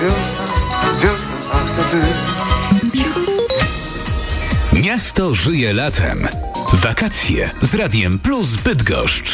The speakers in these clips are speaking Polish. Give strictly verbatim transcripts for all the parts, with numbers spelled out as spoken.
Wiosna, wiosna, ach to ty. Miasto żyje latem. Wakacje z Radiem Plus Bydgoszcz.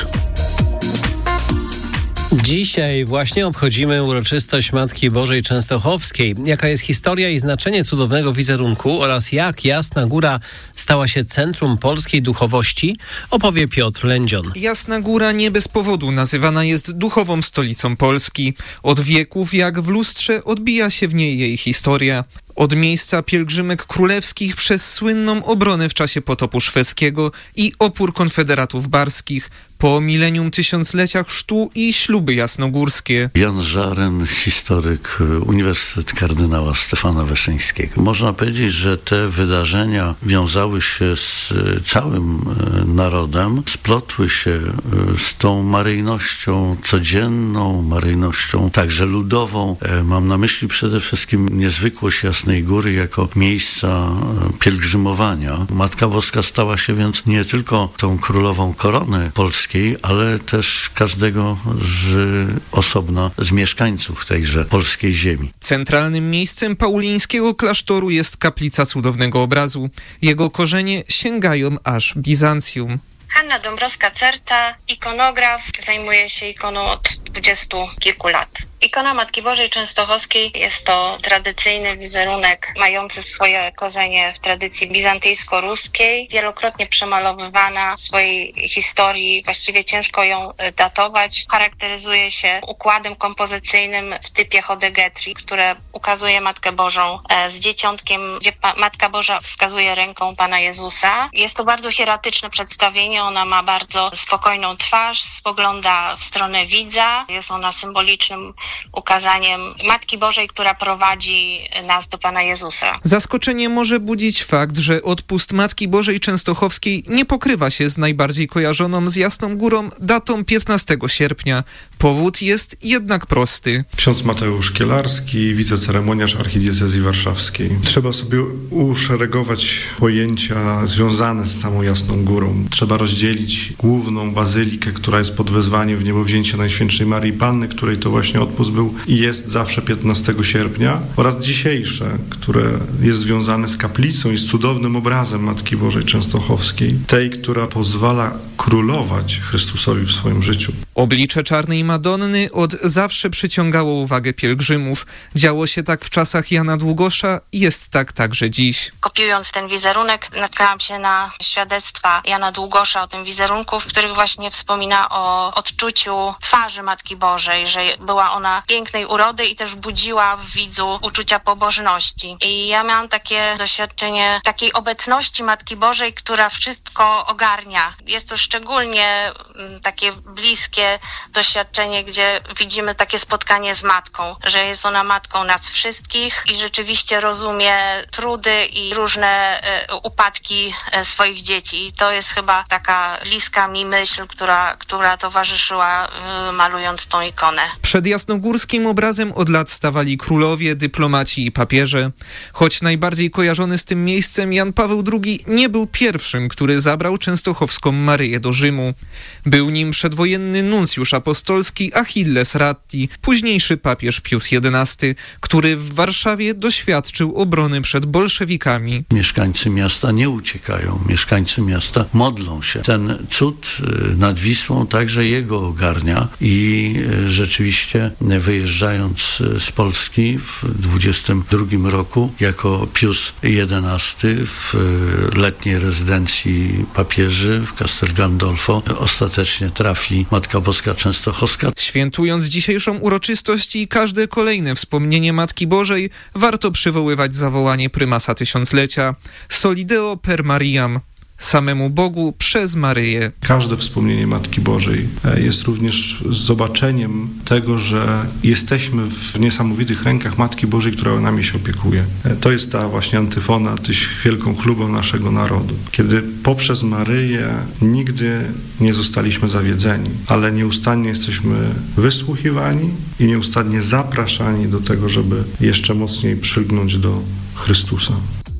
Dzisiaj właśnie obchodzimy uroczystość Matki Bożej Częstochowskiej. Jaka jest historia i znaczenie cudownego wizerunku oraz jak Jasna Góra stała się centrum polskiej duchowości, opowie Piotr Lędzion. Jasna Góra nie bez powodu nazywana jest duchową stolicą Polski. Od wieków jak w lustrze odbija się w niej jej historia. Od miejsca pielgrzymek królewskich przez słynną obronę w czasie potopu szwedzkiego i opór konfederatów barskich, po milenium tysiąclecia chrztu i śluby jasnogórskie. Jan Żaren, historyk, Uniwersytet Kardynała Stefana Wyszyńskiego. Można powiedzieć, że te wydarzenia wiązały się z całym narodem, splotły się z tą maryjnością codzienną, maryjnością także ludową. Mam na myśli przede wszystkim niezwykłość Jasnej Góry jako miejsca pielgrzymowania. Matka Boska stała się więc nie tylko tą królową korony polskiej, ale też każdego z osobna z mieszkańców tejże polskiej ziemi. Centralnym miejscem paulińskiego klasztoru jest kaplica cudownego obrazu. Jego korzenie sięgają aż Bizancjum. Hanna Dąbrowska-Certa, ikonograf, zajmuje się ikoną od dwudziestu kilku lat. Ikona Matki Bożej Częstochowskiej jest to tradycyjny wizerunek mający swoje korzenie w tradycji bizantyjsko-ruskiej, wielokrotnie przemalowywana w swojej historii, właściwie ciężko ją datować. Charakteryzuje się układem kompozycyjnym w typie hodegetri, które ukazuje Matkę Bożą z dzieciątkiem, gdzie Matka Boża wskazuje ręką Pana Jezusa. Jest to bardzo hieratyczne przedstawienie, ona ma bardzo spokojną twarz, spogląda w stronę widza, jest ona symbolicznym ukazaniem Matki Bożej, która prowadzi nas do Pana Jezusa. Zaskoczenie może budzić fakt, że odpust Matki Bożej Częstochowskiej nie pokrywa się z najbardziej kojarzoną z Jasną Górą datą piętnastego sierpnia. Powód jest jednak prosty. Ksiądz Mateusz Kielarski, wiceceremoniarz archidiecezji warszawskiej. Trzeba sobie uszeregować pojęcia związane z samą Jasną Górą. Trzeba rozdzielić główną bazylikę, która jest pod wezwaniem w niebowzięcie Najświętszej Maryi Panny, której to właśnie odpust był i jest zawsze piętnastego sierpnia, oraz dzisiejsze, które jest związane z kaplicą i z cudownym obrazem Matki Bożej Częstochowskiej, tej, która pozwala królować Chrystusowi w swoim życiu. Oblicze Czarnej Madonny od zawsze przyciągało uwagę pielgrzymów. Działo się tak w czasach Jana Długosza i jest tak także dziś. Kopiując ten wizerunek, natknęłam się na świadectwa Jana Długosza o tym wizerunku, w których właśnie wspomina o odczuciu twarzy Matki Bożej, że była ona pięknej urody i też budziła w widzu uczucia pobożności. I ja miałam takie doświadczenie takiej obecności Matki Bożej, która wszystko ogarnia. Jest to szczególnie m, takie bliskie doświadczenie, gdzie widzimy takie spotkanie z Matką, że jest ona Matką nas wszystkich i rzeczywiście rozumie trudy i różne e, upadki e, swoich dzieci. I to jest chyba taka bliska mi myśl, która, która towarzyszyła e, malując tą ikonę. Przed jasnogórskim obrazem od lat stawali królowie, dyplomaci i papieże. Choć najbardziej kojarzony z tym miejscem Jan Paweł drugi nie był pierwszym, który zabrał częstochowską Maryję do Rzymu. Był nim przedwojenny nuncjusz apostolski Achilles Ratti, późniejszy papież Pius jedenasty, który w Warszawie doświadczył obrony przed bolszewikami. Mieszkańcy miasta nie uciekają, mieszkańcy miasta modlą się. Ten cud nad Wisłą także jego ogarnia i rzeczywiście wyjeżdżając z Polski w dwudziestym drugim roku jako Pius jedenasty w letniej rezydencji papieży w Castel Gandolfo ostatecznie trafi Matka Boska Częstochowska. Świętując dzisiejszą uroczystość i każde kolejne wspomnienie Matki Bożej, warto przywoływać zawołanie prymasa tysiąclecia Solideo per Mariam. Samemu Bogu przez Maryję. Każde wspomnienie Matki Bożej jest również zobaczeniem tego, że jesteśmy w niesamowitych rękach Matki Bożej, która nami się opiekuje. To jest ta właśnie antyfona, tyś wielką chlubą naszego narodu. Kiedy poprzez Maryję nigdy nie zostaliśmy zawiedzeni, ale nieustannie jesteśmy wysłuchiwani i nieustannie zapraszani do tego, żeby jeszcze mocniej przylgnąć do Chrystusa.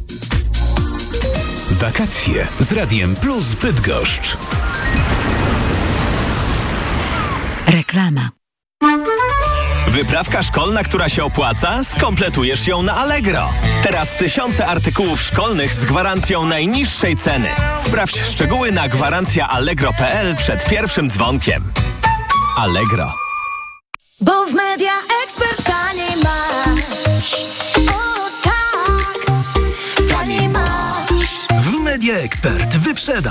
Wakacje z Radiem Plus Bydgoszcz. Reklama. Wyprawka szkolna, która się opłaca? Skompletujesz ją na Allegro. Teraz tysiące artykułów szkolnych z gwarancją najniższej ceny. Sprawdź szczegóły na gwarancja allegro kropka p l przed pierwszym dzwonkiem. Allegro. Bo w Media Expert taniej masz. O tak, taniej masz. W Media Expert wyprzeda.